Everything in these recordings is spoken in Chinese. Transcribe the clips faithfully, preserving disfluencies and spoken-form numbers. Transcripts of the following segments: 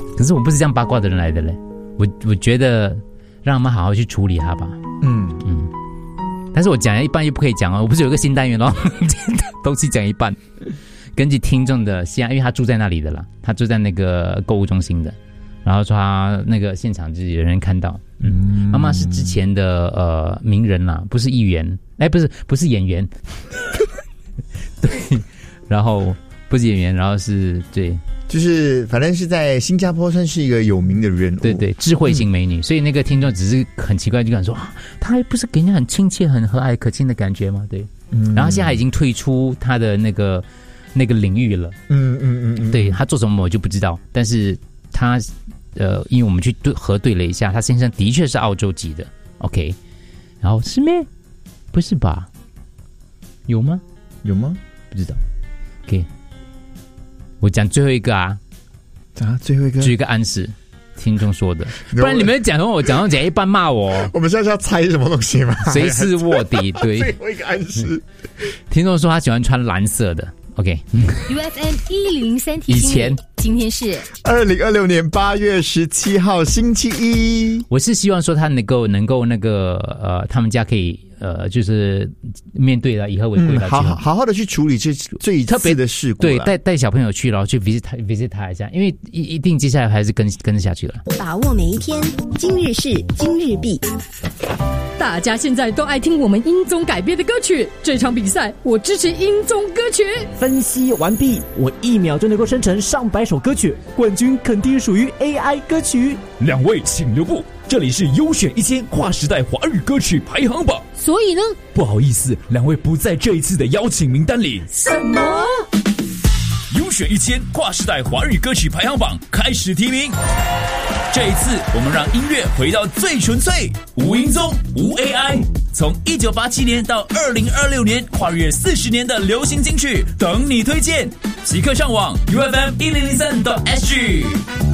可是我不是这样八卦的人来的嘞，我我觉得让他们好好去处理它吧。 嗯嗯。但是我讲一半又不可以讲哦，我不是有个新单元哦，东西讲一半。根据听众的现在，因为他住在那里的啦，他住在那个购物中心的，然后说他那个现场就是有人看到，嗯，妈妈是之前的呃名人啦，不是议员，哎，不是不是演员，对，然后不是演员，然后是对。 就是反正是在新加坡算是一个有名的人物， 对对，智慧型美女、嗯、所以那个听众只是很奇怪就敢说啊，她还不是给人很亲切很和蔼可亲的感觉吗？对、嗯、然后现在已经退出她的那个那个领域了，嗯嗯嗯嗯，对，她做什么我就不知道，但是她呃，因为我们去对核对了一下，她先生的确是澳洲籍的 OK， 然后是咩？不是吧？有吗？ 有吗？ 不知道 OK，我讲最后一个啊， 啊，最后一个， 最后一个暗示，听众说的，不然你们讲我讲到讲一半骂我。 我们现在是要猜什么东西吗？ 谁是卧底？对， 最后一个暗示。 听众说他喜欢穿蓝色的。OK，U F M 一零三提醒你， 以前今天是二零二六年八月十七号星期一。 我是希望说他能够能够那个呃，他们家可以呃，就是面对了以和为贵了、嗯， 好好好好的去处理这这一次的事故， 对，带带小朋友去，然后去 visit 他 visit 他一下，因为一一定接下来还是跟跟着下去了。 把握每一天，今日事今日毕。 大家现在都爱听我们音综改编的歌曲，这场比赛我支持音综歌曲。 分析完毕，我一秒就能够生成上百首歌曲，冠军肯定属于 A I 歌曲。 两位请留步，这里是优选一千跨时代华语歌曲排行榜。 所以呢， 不好意思，两位不在这一次的邀请名单里。 什么？ 优选一千跨时代华语歌曲排行榜开始提名。这一次我们让音乐回到最纯粹，无音综无 A I， 从一九八七年到二零二六年，跨越四十年的流行金曲等你推荐，即刻上网 U F M 一零零三 S G。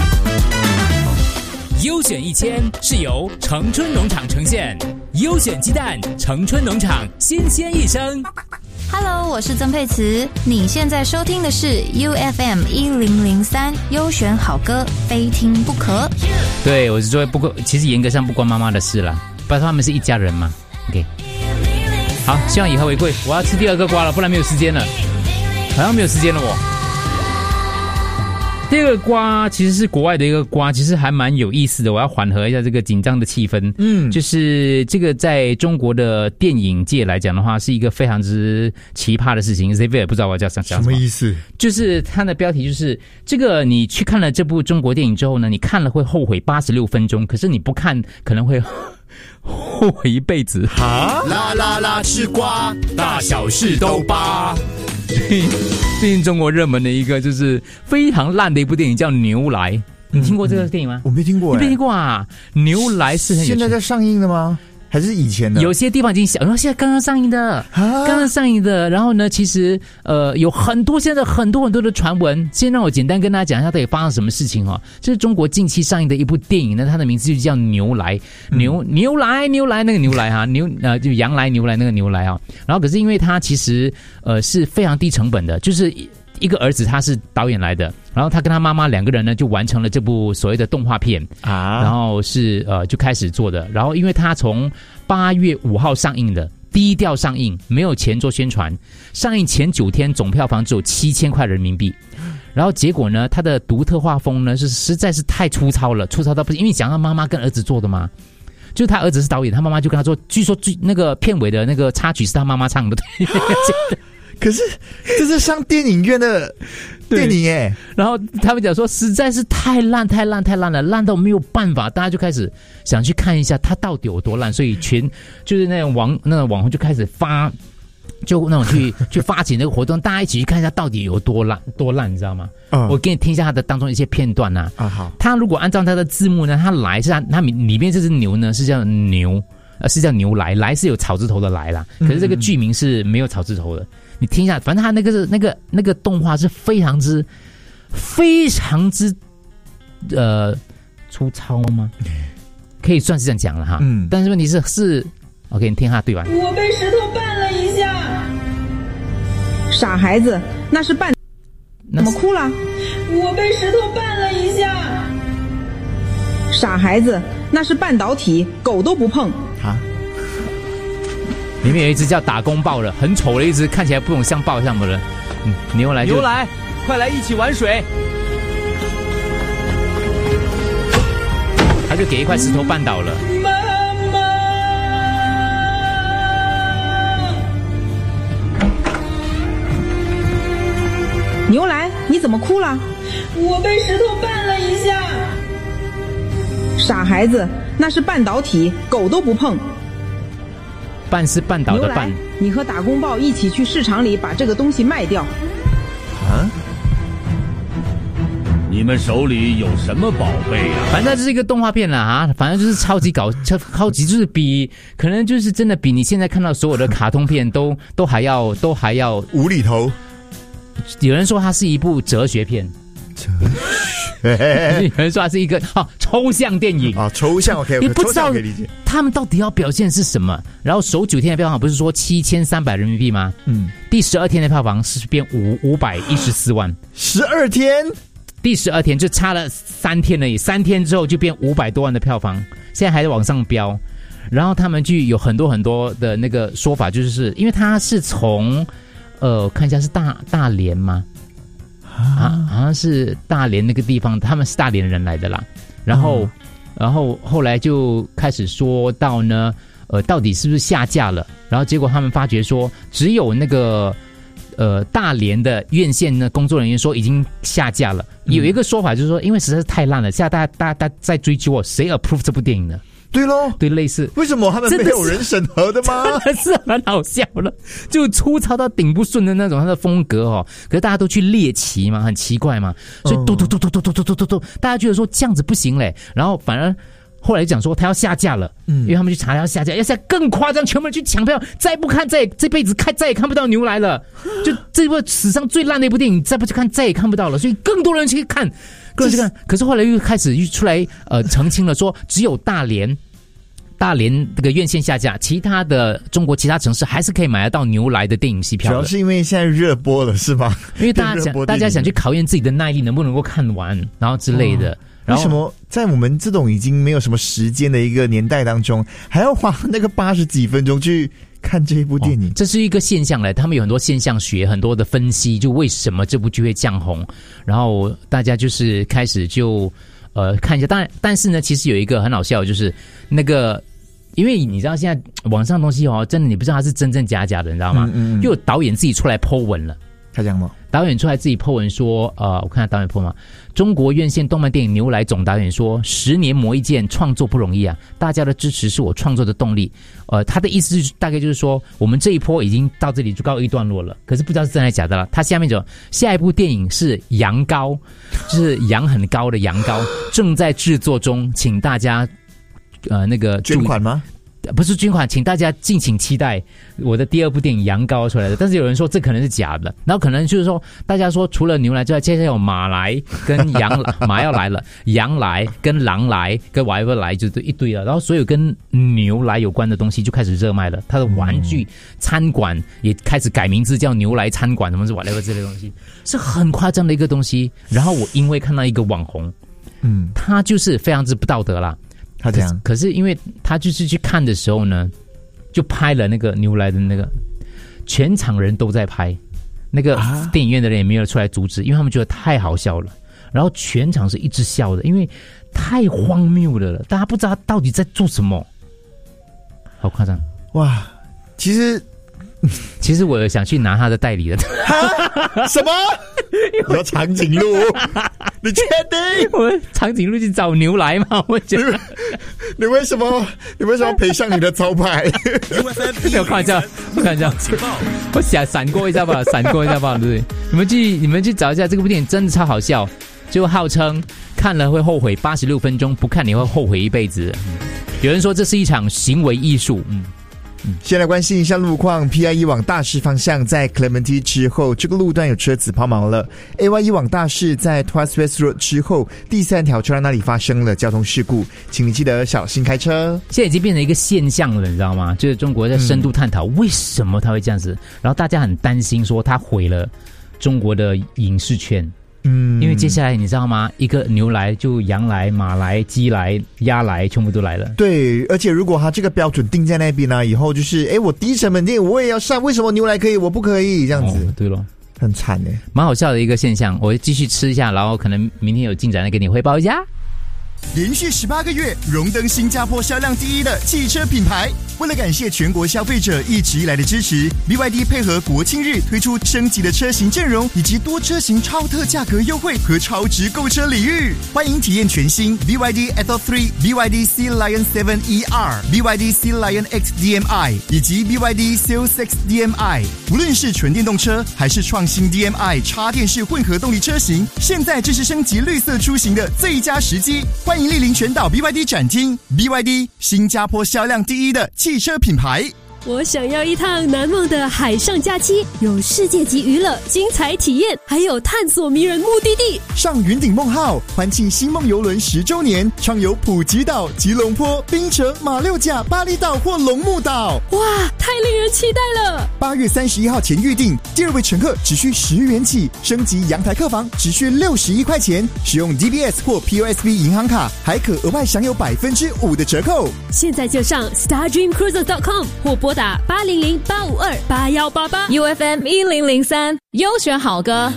优选一千是由城春农场呈现，优选鸡蛋，城春农场新鲜一生。 Hello， 我是曾沛慈，你现在收听的是 U F M 一零零三优选好歌，非听不可。 对，我是说，不过其实严格上不关妈妈的事啦，不然他们是一家人嘛。OK， 好，希望以和为贵。我要吃第二个瓜了，不然没有时间了，好像没有时间了我。第二个瓜其实是国外的一个瓜，其实还蛮有意思的。我要缓和一下这个紧张的气氛。嗯，就是这个在中国的电影界来讲的话，是一个非常之奇葩的事情。Xavier 不知道我要讲什么， 什么意思？ 就是它的标题就是这个：你去看了这部中国电影之后呢，你看了会后悔八十六分钟，可是你不看可能会后悔一辈子。 哈，啦啦啦，吃瓜，大小事都扒。 最近中国热门的一个就是非常烂的一部电影叫《牛来》，你听过这个电影吗？ 我没听过、欸， 你没听过啊？《牛来》是很有趣， 现在在上映的吗？还是以前的？ 有些地方已经小，然后现在刚刚上映的，刚刚上映的。然后呢，其实呃有很多现在很多很多的传闻。先让我简单跟大家讲一下到底发生什么事情哦。这是中国近期上映的一部电影呢，它的名字就叫《牛来》，牛、嗯、牛来牛来那个牛来哈，牛呃就羊来牛来那个牛来啊。然后可是因为它其实呃是非常低成本的，就是一个儿子他是导演来的，然后他跟他妈妈两个人呢就完成了这部所谓的动画片啊，然后是呃就开始做的，然后因为他从八月五号上映的，低调上映，没有钱做宣传，上映前九天总票房只有七千块人民币，然后结果呢，他的独特画风呢是实在是太粗糙了，粗糙到不行，因为讲他妈妈跟儿子做的嘛。就是他儿子是导演，他妈妈就跟他说，据说最那个片尾的那个插曲是他妈妈唱的。 可是这是上电影院的电影耶， 然后他们讲说实在是太烂太烂太烂了，烂到没有办法，大家就开始想去看一下它到底有多烂，所以全就是那种网那种网红就开始发，就那种去去发起那个活动，大家一起去看一下到底有多烂多烂，你知道吗？嗯、我给你听一下它的当中一些片段呐、啊。啊好，它如果按照它的字幕呢，它来是它它里面这只牛呢是叫牛，呃是叫牛来，来是有草字头的来啦，可是这个剧名是没有草字头的。你听一下，反正他那个是那个那个动画是非常之非常之呃粗糙吗？可以算是这样讲了哈。嗯，但是问题是是 ，OK， 你听下对吧？ 我被石头绊了一下，傻孩子，那是绊，怎么哭了？我被石头绊了一下。 傻孩子，那是半导体，狗都不碰。 啊！ 里面有一只叫打工豹的，很丑的一只，看起来不懂像豹像的人。嗯，牛来就牛来，快来一起玩水。 他就给一块石头绊倒了。 妈妈，牛来，你怎么哭了？ 我被石头绊了一下。 傻孩子，那是半导体，狗都不碰。 绊是绊倒的绊。 你和打工豹一起去市场里把这个东西卖掉。 啊？ 你们手里有什么宝贝啊？ 反正这是一个动画片啦啊，反正就是超级搞，超超级就是比可能就是真的比你现在看到所有的卡通片都都还要都还要无厘头。 有人说它是一部哲学片。有人说它是一个啊抽象电影啊，抽象 OK， 你不知道可以理解他们到底要表现是什么。然后首九天的票房不是说七千三百人民币吗？嗯，第十二天的票房是变五五百一十四万， 十二天， 第十二天就差了三天而已，三天之后就变五百多万的票房，现在还在往上飙。然后他们就有很多很多的那个说法，就是因为他是从呃看一下是大大连吗？啊，好像是大连那个地方，他们是大连人来的啦。然后，嗯、然后后来就开始说到呢，呃，到底是不是下架了？然后结果他们发觉说，只有那个呃大连的院线的工作人员说已经下架了。嗯、有一个说法就是说，因为实在是太烂了，现在大家大家大家在追究我，谁 approve 这部电影呢？ 对咯， 对，类似为什么他们没有人审核的吗？ 真的是很好笑了，就粗糙到顶不顺的那种他的风格哦。可是大家都去猎奇嘛，很奇怪嘛，所以嘟嘟嘟嘟嘟嘟嘟嘟嘟嘟，大家觉得说这样子不行嘞，然后反而后来讲说他要下架了，嗯，因为他们去查要下架，要下更夸张，全部人去抢票，再不看再也这辈子看再也看不到牛来了，就这部史上最烂的一部电影，再不去看再也看不到了，所以更多人去看。各这个，可是后来又开始又出来呃澄清了，说只有大连大连这个院线下架，其他的中国其他城市还是可以买得到牛来的电影戏票的。 主要是因为现在热播了，是吗？ 因为大家想大家想去考验自己的耐力，能不能够看完，然后之类的。 为什么在我们这种已经没有什么时间的一个年代当中，还要花那个八十几分钟去看这一部电影？ 哦、这是一个现象来，他们有很多现象学，很多的分析，就为什么这部剧会降红，然后大家就是开始就呃看一下。当然，但是呢，其实有一个很好笑的，就是那个，因为你知道现在网上的东西哦，真的你不知道它是真真假假的，你知道吗？嗯嗯嗯，又有导演自己出来 po 文了。 他讲吗？ 导演出来自己 po 文说，呃，我看下导演 po 嘛，中国院线动漫电影牛来总导演说，十年磨一剑，创作不容易啊，大家的支持是我创作的动力。呃，他的意思是大概就是说，我们这一波已经到这里就告一段落了，可是不知道是真的假的了。他下面讲，下一部电影是羊羔，就是羊很高的羊羔，正在制作中，请大家呃那个捐款吗？ 不是捐款，请大家敬请期待我的第二部电影《羊羔》出来的。但是有人说这可能是假的，然后可能就是说大家说除了牛来之外，接下来有马来跟羊马要来了，羊来跟狼来跟 whatever 来就一堆了，然后所有跟牛来有关的东西就开始热卖了。他的玩具餐馆也开始改名字叫牛来餐馆，什么是 whatever 这类东西，是很夸张的一个东西。然后我因为看到一个网红，嗯，他就是非常之不道德啦。 他这样， 可是因为他就是去看的时候呢，就拍了那个牛来的那个，全场人都在拍，那个电影院的人也没有出来阻止，因为他们觉得太好笑了。然后全场是一直笑的，因为太荒谬了了，大家不知道他到底在做什么，好夸张哇！其实。 其实我想去拿他的代理的。 什么？你说长颈鹿？你确定？ 我长颈鹿去找牛来嘛？我觉得你为什么？你为什么赔上你的招牌？ 没有开玩笑，开玩笑。我想闪过一下吧，闪过一下吧，对不对？你们去，你们去找一下这部电影，真的超好笑。就号称看了会后悔八十六分钟，不看你会后悔一辈子。有人说这是一场行为艺术。嗯。 先来关心一下路况 ，P I 一往大市方向在 Clementi 之后，这个路段有车子抛锚了。A Y 一往大市在 Tuas West Road 之后，第三条车站那里发生了交通事故，请你记得小心开车。 现在已经变成一个现象了，你知道吗？就是中国在深度探讨为什么他会这样子，然后大家很担心说他毁了中国的影视圈。 嗯，因为接下来你知道吗？一个牛来就羊来、马来、鸡来、鸭来，全部都来了。 对，而且如果他这个标准定在那边呢，以后就是哎，我低成本店我也要上，为什么牛来可以，我不可以？这样子， 哦、对咯。 很惨哎， 蛮好笑的一个现象。我继续吃一下，然后可能明天有进展的给你汇报一下。 连续十八个月荣登新加坡销量第一的汽车品牌。为了感谢全国消费者一直以来的支持 ，B Y D 配合国庆日推出升级的车型阵容，以及多车型超特价格优惠和超值购车礼遇。欢迎体验全新 B Y D Atto 三、B Y D Sea Lion 七 E R、B Y D Sea Lion X D M I 以及 B Y D Seal 六 D M I。无论是纯电动车还是创新 D M I 插电式混合动力车型，现在正是升级绿色出行的最佳时机。欢迎莅临全岛 B Y D 展厅 ，B Y D 新加坡销量第一的汽车品牌。 我想要一趟难忘的海上假期，有世界级娱乐、精彩体验，还有探索迷人目的地。 上云顶梦号，欢庆星梦邮轮十周年，畅游普吉岛、吉隆坡、槟城、马六甲、巴厘岛或龙目岛。 哇，太令人期待了！ 八月三十一号前预定，第二位乘客只需十元起，升级阳台客房只需六十一块钱，使用 D B S 或 P O S B 银行卡，还可额外享有百分之五的折扣。 现在就上 star dream cruises dot com 或拨打八零零八五二八幺八八 U F M 一零零三优选好歌。